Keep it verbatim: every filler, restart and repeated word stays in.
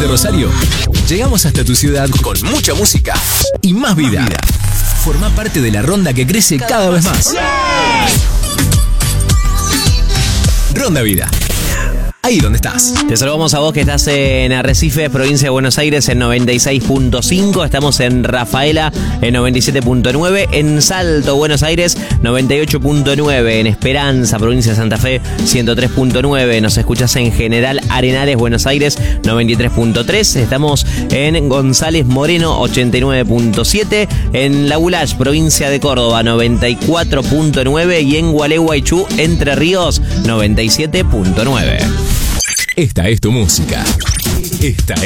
de Rosario, llegamos hasta tu ciudad con mucha música y más vida. Forma parte de la ronda que crece cada vez más. Ronda Vida. Ahí donde estás. Te saludamos a vos que estás en Arrecife, provincia de Buenos Aires, en noventa y seis punto cinco. Estamos en Rafaela, en noventa y siete punto nueve. En Salto, Buenos Aires, noventa y ocho punto nueve. En Esperanza, provincia de Santa Fe, ciento tres punto nueve. Nos escuchás en General Arenales, Buenos Aires, noventa y tres punto tres. Estamos en González Moreno, ochenta y nueve punto siete. En La Bulach, provincia de Córdoba, noventa y cuatro punto nueve. Y en Gualeguaychú, Entre Ríos, noventa y siete punto nueve. Esta es tu música. Esta